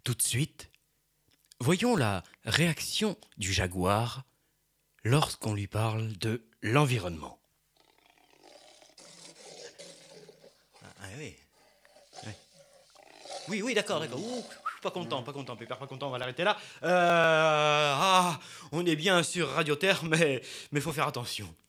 Tout de suite, voyons la réaction du jaguar lorsqu'on lui parle de l'environnement. Ah oui. Oui, d'accord. Ouh, pas content, Pépère, pas content, on va l'arrêter là. On est bien sur Radio Terre, mais faut faire attention.